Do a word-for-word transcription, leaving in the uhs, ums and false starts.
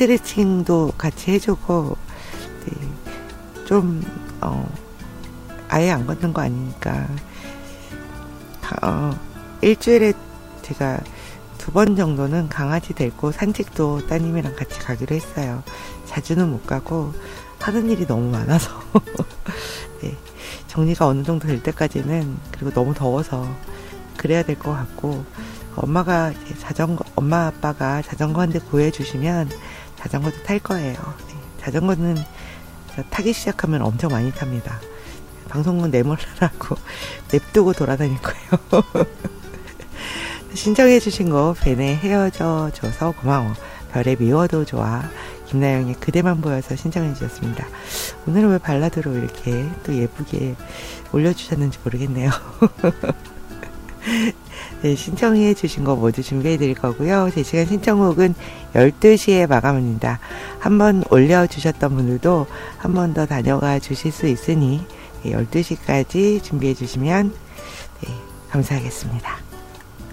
스트레칭도 같이 해주고, 네, 좀, 어, 아예 안 걷는 거 아니니까, 어, 일주일에 제가 두 번 정도는 강아지 데리고 산책도 따님이랑 같이 가기로 했어요. 자주는 못 가고, 하는 일이 너무 많아서. 네, 정리가 어느 정도 될 때까지는, 그리고 너무 더워서, 그래야 될 것 같고, 엄마가 이제 자전거, 엄마 아빠가 자전거 한 대 구해주시면 자전거도 탈 거예요. 네, 자전거는 타기 시작하면 엄청 많이 탑니다. 방송은 내몰라라고 냅두고 돌아다닐 거예요. 신청해주신 거 벤의 헤어져 줘서 고마워. 별의 미워도 좋아. 김나영의 그대만 보여서 신청해주셨습니다. 오늘은 왜 발라드로 이렇게 또 예쁘게 올려주셨는지 모르겠네요. 네, 신청해 주신 거 모두 준비해 드릴 거고요. 제 시간 신청곡은 열두 시에 마감합니다. 한번 올려주셨던 분들도 한 번 더 다녀가 주실 수 있으니 네, 열두 시까지 준비해 주시면 네, 감사하겠습니다.